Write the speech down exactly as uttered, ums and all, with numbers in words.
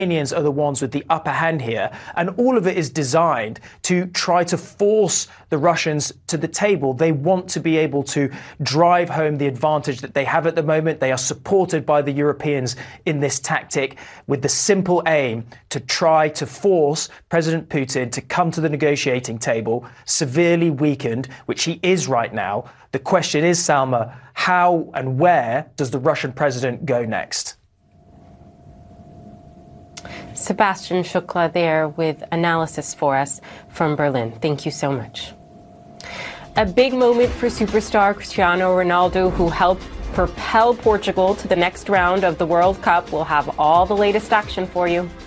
Iranians are the ones with the upper hand here, and all of it is designed to try to force the Russians to the table. They want to be able to drive home the advantage that they have at the moment. They are supported by the Europeans in this tactic with the simple aim to try to force President Putin to come to the negotiating table, severely weakened, which he is right now. The question is, Salma, how and where does the Russian president go next? Sebastian Shukla there with analysis for us from Berlin. Thank you so much. A big moment for superstar Cristiano Ronaldo, who helped propel Portugal to the next round of the World Cup. We'll have all the latest action for you.